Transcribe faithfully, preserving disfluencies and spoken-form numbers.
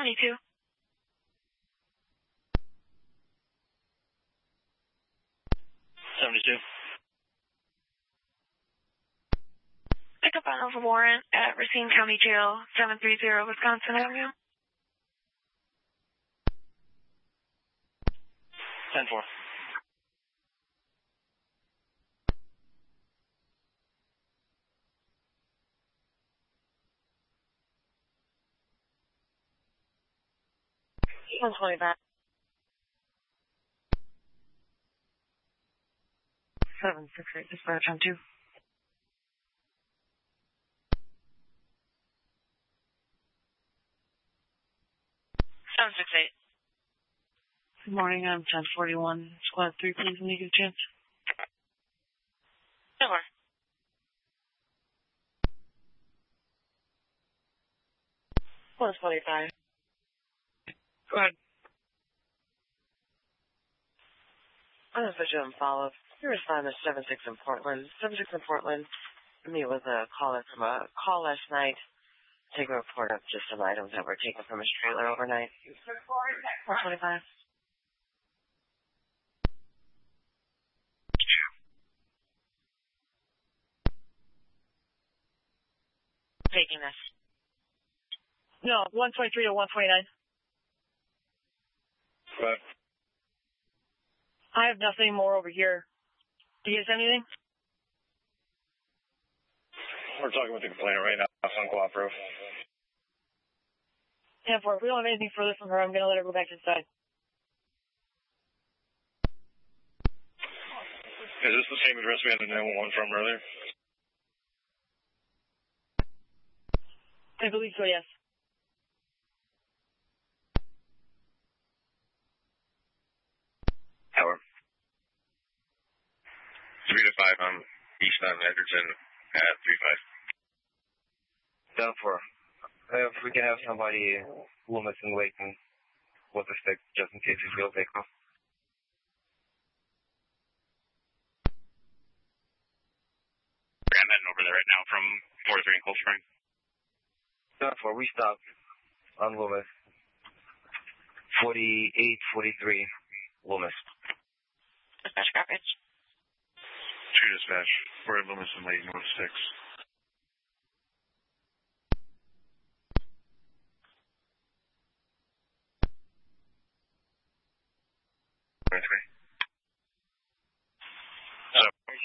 seventy-two. seventy-two. Pick up on a warrant at Racine County Jail, seven thirty Wisconsin Avenue. ten four. one twenty-five. seven six eight, dispatch on two. seven six eight. Good morning, I'm ten forty-one. Squad three, please, when you get a chance. Sure. one twenty-five. Go ahead. I'm going to put you on follow-up. You respond to seven six in Portland. seven six in Portland. I meet with a caller from a call last night. Take a report of just some items that were taken from his trailer overnight. one twenty-five. Taking this. No, one twenty-three to one twenty-nine. What? I have nothing more over here. Do you guys have anything? We're talking with the complainant right now. On Cooperative. ten four. If we don't have anything further from her, I'm going to let her go back inside. Is this the same address we had the nine one one from earlier? I believe so, yes. Tower. three to five on East on Edgerton at three five. Down for. If we can have somebody, Loomis and Layton, with the stick, just in case he's real vehicle. Grab that over there right now from forty-three in Cold Spring. Down for. We stopped on Loomis. forty-eight forty-three, Loomis. Dispatch garbage. True dispatch. We're at Loomis and Layton with six.